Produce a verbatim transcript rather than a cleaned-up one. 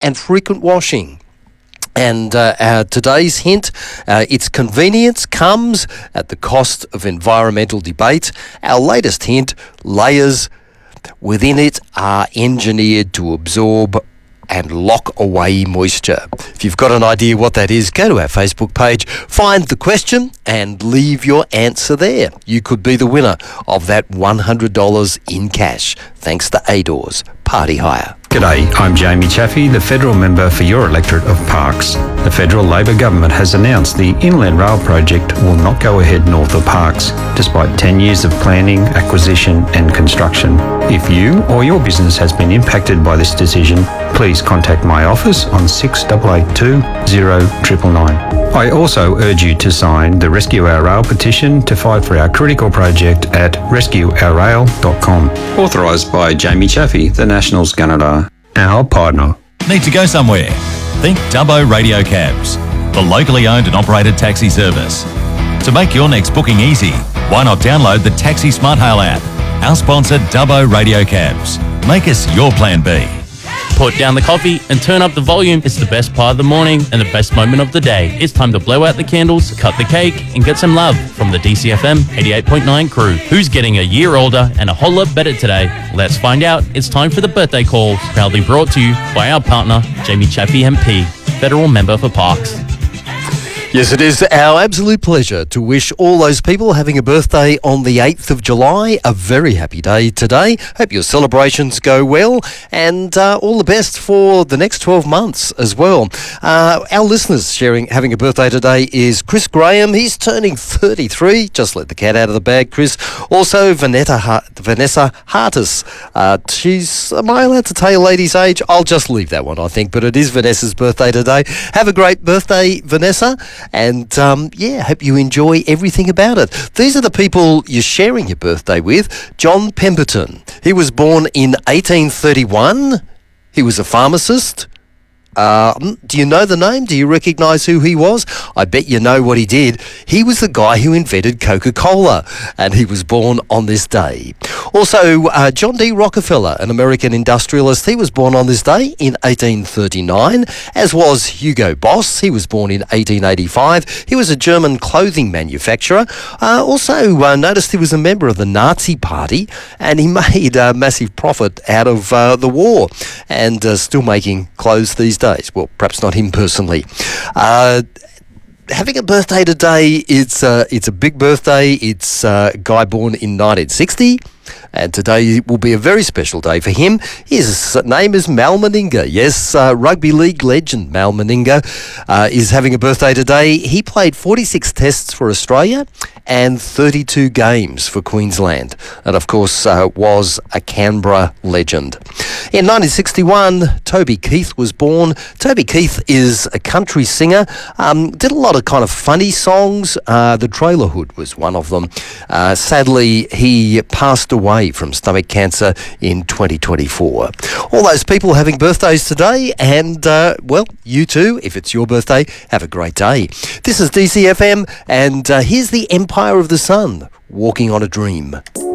and frequent washing. And uh, our today's hint, uh, its convenience comes at the cost of environmental debate. Our latest hint, layers within it are engineered to absorb and lock away moisture. If you've got an idea what that is, go to our Facebook page, find the question and leave your answer there. You could be the winner of that one hundred dollars in cash, thanks to A D O R S Party Hire. G'day, I'm Jamie Chaffey, the federal member for your electorate of Parkes. The federal Labor government has announced the Inland Rail project will not go ahead north of Parkes, despite ten years of planning, acquisition and construction. If you or your business has been impacted by this decision, please contact my office on six eight eight two, zero nine nine nine. I also urge you to sign the Rescue Our Rail petition to fight for our critical project at rescue our rail dot com. Authorised by Jamie Chaffey, the Nationals Gunnedah, our partner. Need to go somewhere? Think Dubbo Radio Cabs, the locally owned and operated taxi service. To make your next booking easy, why not download the Taxi Smart Hail app? Our sponsor, Dubbo Radio Cabs. Make us your plan B. Put down the coffee and turn up the volume. It's the best part of the morning and the best moment of the day. It's time to blow out the candles, cut the cake, and get some love from the D C F M eighty-eight point nine crew. Who's getting a year older and a whole lot better today? Let's find out. It's time for the birthday call, proudly brought to you by our partner, Jamie Chaffey M P, federal member for Parkes. Yes, it is our absolute pleasure to wish all those people having a birthday on the eighth of July a very happy day today. Hope your celebrations go well, and uh, all the best for the next twelve months as well. Uh, our listeners sharing having a birthday today is Chris Graham. He's turning thirty-three. Just let the cat out of the bag, Chris. Also, Vanetta, Vanessa Hartis. Uh, she's, am I allowed to tell a lady's age? I'll just leave that one, I think, but it is Vanessa's birthday today. Have a great birthday, Vanessa. And, um, yeah, hope you enjoy everything about it. These are the people you're sharing your birthday with. John Pemberton. He was born in eighteen thirty-one. He was a pharmacist. Uh, do you know the name? Do you recognise who he was? I bet you know what he did. He was the guy who invented Coca-Cola, and he was born on this day. Also, uh, John D. Rockefeller, an American industrialist, he was born on this day in eighteen thirty-nine, as was Hugo Boss. He was born in eighteen eighty-five. He was a German clothing manufacturer. Uh, also, uh, noticed he was a member of the Nazi Party, and he made a massive profit out of uh, the war, and uh, still making clothes these days. Well, perhaps not him personally. Uh, having a birthday today, it's, uh, it's a big birthday. It's uh, a guy born in nineteen sixty. And today will be a very special day for him. His name is Mal Meninga. Yes, uh, rugby league legend Mal Meninga uh, is having a birthday today. He played forty-six tests for Australia and thirty-two games for Queensland. And, of course, uh, was a Canberra legend. In nineteen sixty-one, Toby Keith was born. Toby Keith is a country singer. Um, did a lot of kind of funny songs. Uh, the Trailer Hood was one of them. Uh, sadly, he passed away from stomach cancer in twenty twenty-four. All those people having birthdays today, and, uh, well, you too, if it's your birthday, have a great day. This is D C F M, and uh, here's the Empire of the Sun, Walking on a Dream.